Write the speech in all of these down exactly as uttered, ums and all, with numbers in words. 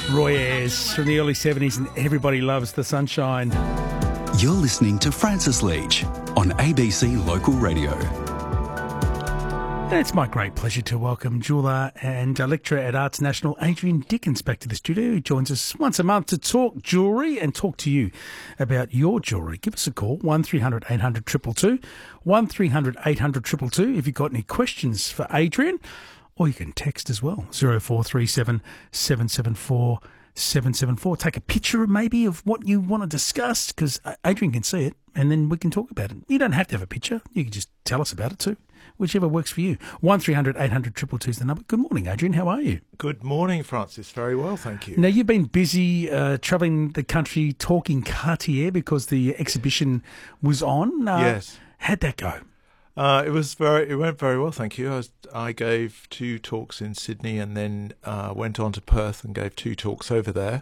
Roy Ayers from the early seventies, and everybody loves the sunshine. You're listening to Francis Leach on A B C Local Radio. And it's my great pleasure to welcome jeweller and lecturer at Arts National, Adrian Dickens, back to the studio. He joins us once a month to talk jewellery and talk to you about your jewellery. Give us a call, one three hundred eight hundred two two two, one three hundred eight hundred two two two if you've got any questions for Adrian, or you can text as well, zero four three seven seven seven four seven seven four. Take a picture maybe of what you want to discuss, because Adrian can see it and then we can talk about it. You don't have to have a picture. You can just tell us about it too. Whichever works for you. one three hundred eight hundred two two two is the number. Good morning, Adrian. How are you? Good morning, Francis. Very well, thank you. Now, you've been busy uh, travelling the country talking Cartier because the exhibition was on. Uh, yes. How'd that go? Uh, it was very. It went very well, thank you. I, was, I gave two talks in Sydney and then uh, went on to Perth and gave two talks over there.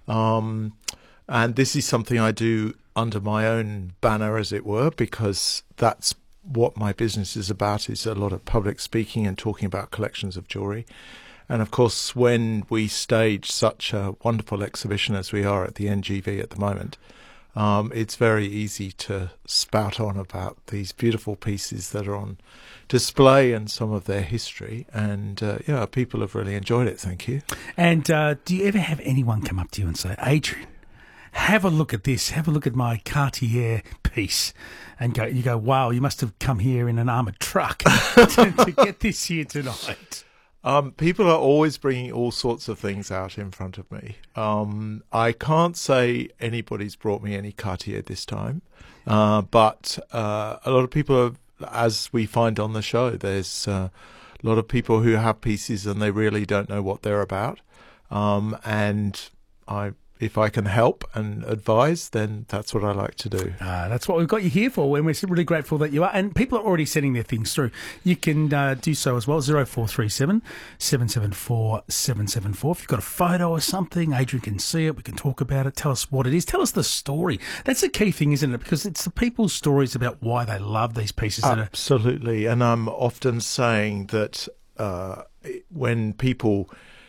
Um, and this is something I do under my own banner, as it were, because that's what my business is about, is a lot of public speaking and talking about collections of jewellery. And of course, when we stage such a wonderful exhibition as we are at the N G V at the moment, um, it's very easy to spout on about these beautiful pieces that are on display and some of their history. And uh, yeah, people have really enjoyed it, thank you. And uh, do you ever have anyone come up to you and say, Adrian, have a look at this, have a look at my Cartier piece, and go, you go, wow, you must have come here in an armoured truck to, to get this here tonight? Um, people are always bringing all sorts of things out in front of me. Um, I can't say anybody's brought me any Cartier this time, uh, but uh, a lot of people, have, as we find on the show, there's uh, a lot of people who have pieces and they really don't know what they're about. Um, and I If I can help and advise, then that's what I like to do. Uh, that's what we've got you here for, and we're really grateful that you are. And people are already sending their things through. You can uh, do so as well, zero four three seven seven seven four seven seven four. If you've got a photo or something, Adrian can see it, we can talk about it, tell us what it is, tell us the story. That's the key thing, isn't it? Because it's the people's stories about why they love these pieces. That Absolutely, are... and I'm often saying that uh, when people...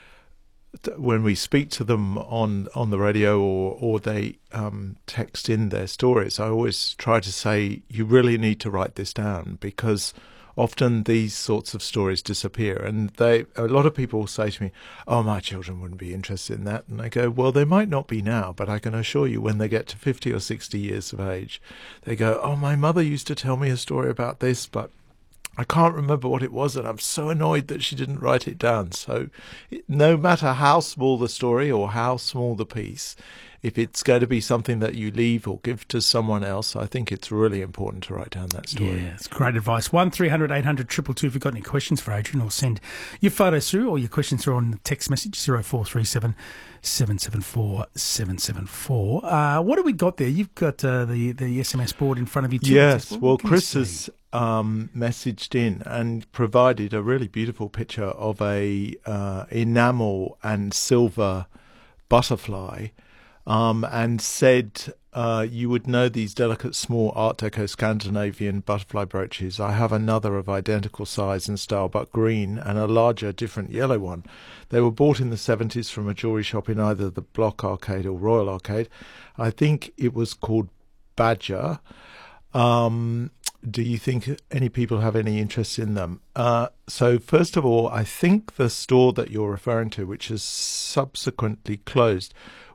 when we speak to them on, on the radio or, or they um, text in their stories, I always try to say, you really need to write this down, because often these sorts of stories disappear. And they, a lot of people say to me, oh, my children wouldn't be interested in that. And I go, well, they might not be now, but I can assure you when they get to fifty or sixty years of age, they go, oh, my mother used to tell me a story about this, but I can't remember what it was, and I'm so annoyed that she didn't write it down. So no matter how small the story or how small the piece, if it's going to be something that you leave or give to someone else, I think it's really important to write down that story. Yeah, it's great advice. one three hundred eight hundred two two two if you've got any questions for Adrian, or send your photos through or your questions through on the text message, zero four three seven seven seven four seven seven four. Uh, what have we got there? You've got uh, the, the S M S board in front of you too. Yes, well, Chris has um, messaged in and provided a really beautiful picture of a uh, enamel and silver butterfly, um, and said uh, you would know these delicate small Art Deco Scandinavian butterfly brooches. I have another of identical size and style but green, and a larger different yellow one. They were bought in the seventies from a jewellery shop in either the Block Arcade or Royal Arcade. I think it was called Badger. Um, do you think any people have any interest in them? Uh, so first of all, I think the store that you're referring to, which has subsequently closed,